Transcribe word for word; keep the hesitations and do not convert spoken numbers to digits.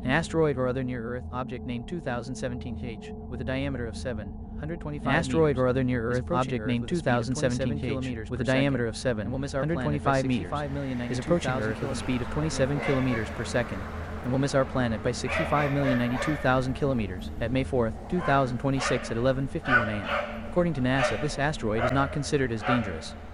An asteroid or other near-Earth object named two thousand seventeen H, with a diameter of seven hundred twenty-five An asteroid meters, or other near-Earth approaching object Earth named with a speed of two thousand seventeen twenty-seven H, kilometers with a per diameter second, of seven and will miss our hundred planet by twenty-five meters, sixty-five million is approaching ninety-two thousand Earth with a kilometers. speed of twenty-seven kilometers per second, and will miss our planet by sixty-five million ninety-two thousand kilometers at May fourth, two thousand twenty-six at eleven fifty-one a m According to NASA, this asteroid is not considered as dangerous.